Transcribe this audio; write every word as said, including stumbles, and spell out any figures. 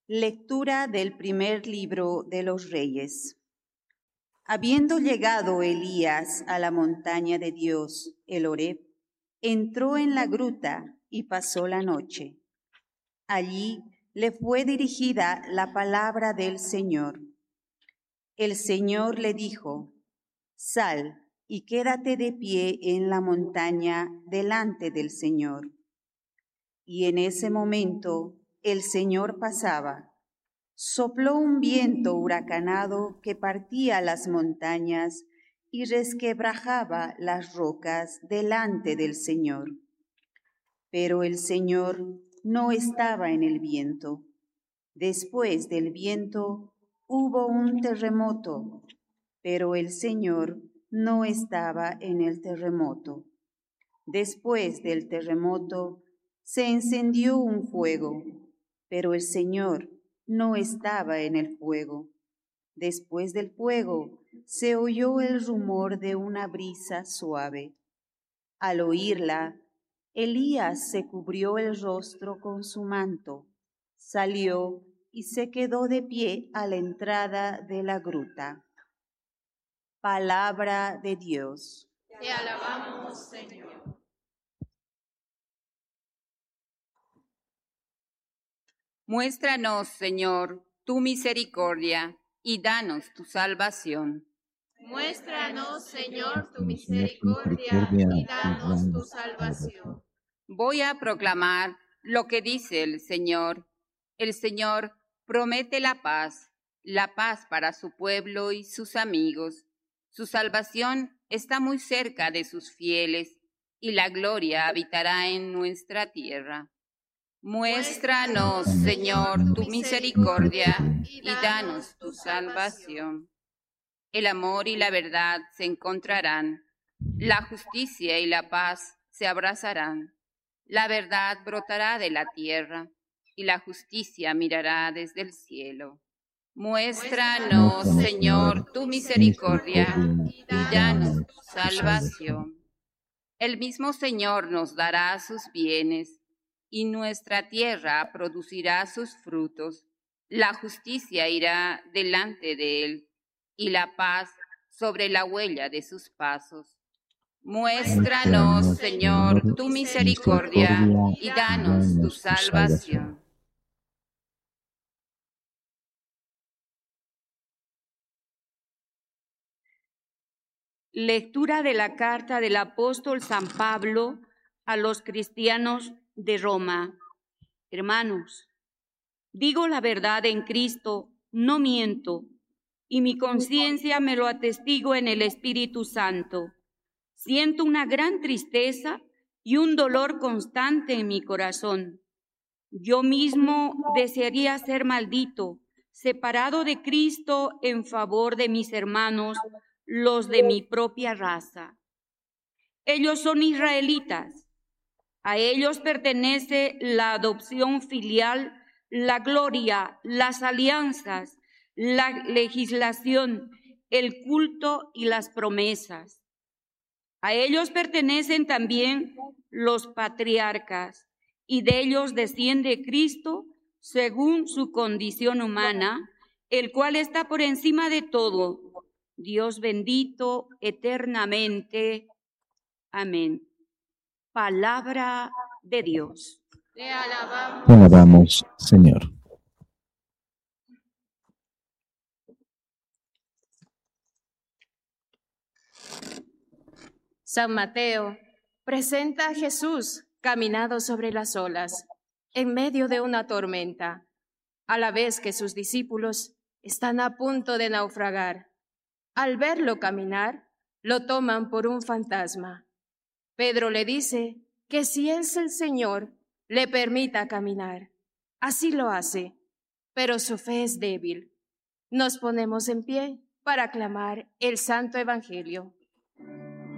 Lectura del primer libro de los Reyes. Habiendo llegado Elías a la montaña de Dios, el Horeb, entró en la gruta y pasó la noche. Allí le fue dirigida la palabra del Señor. El Señor le dijo: Sal y quédate de pie en la montaña delante del Señor. Y en ese momento el Señor pasaba. Sopló un viento huracanado que partía las montañas y resquebrajaba las rocas delante del Señor. Pero el Señor no estaba en el viento. Después del viento hubo un terremoto, pero el Señor no estaba en el terremoto. Después del terremoto se encendió un fuego, pero el Señor no estaba en el fuego. Después del fuego se oyó el rumor de una brisa suave. Al oírla, Elías se cubrió el rostro con su manto, salió y se quedó de pie a la entrada de la gruta. Palabra de Dios. Te alabamos, Señor. Muéstranos, Señor, tu misericordia y danos tu salvación. Muéstranos, Señor, tu misericordia y danos tu salvación. Voy a proclamar lo que dice el Señor. El Señor promete la paz, la paz para su pueblo y sus amigos. Su salvación está muy cerca de sus fieles y la gloria habitará en nuestra tierra. Muéstranos, Señor, tu misericordia y danos tu salvación. El amor y la verdad se encontrarán, la justicia y la paz se abrazarán. La verdad brotará de la tierra y la justicia mirará desde el cielo. Muéstranos, Señor, tu misericordia y danos tu salvación. El mismo Señor nos dará sus bienes y nuestra tierra producirá sus frutos. La justicia irá delante de él y la paz sobre la huella de sus pasos. Muéstranos, Señor, tu misericordia y danos tu salvación. Lectura de la carta del apóstol San Pablo a los cristianos de Roma. Hermanos, digo la verdad en Cristo, no miento, y mi conciencia me lo atestigo en el Espíritu Santo. Siento una gran tristeza y un dolor constante en mi corazón. Yo mismo desearía ser maldito, separado de Cristo en favor de mis hermanos, los de mi propia raza. Ellos son israelitas. A ellos pertenece la adopción filial, la gloria, las alianzas, la legislación, el culto y las promesas. A ellos pertenecen también los patriarcas, y de ellos desciende Cristo según su condición humana, el cual está por encima de todo. Dios bendito eternamente. Amén. Palabra de Dios. Te alabamos. Te alabamos, Señor. San Mateo presenta a Jesús caminando sobre las olas, en medio de una tormenta, a la vez que sus discípulos están a punto de naufragar. Al verlo caminar, lo toman por un fantasma. Pedro le dice que si es el Señor, le permita caminar. Así lo hace, pero su fe es débil. Nos ponemos en pie para aclamar el Santo Evangelio.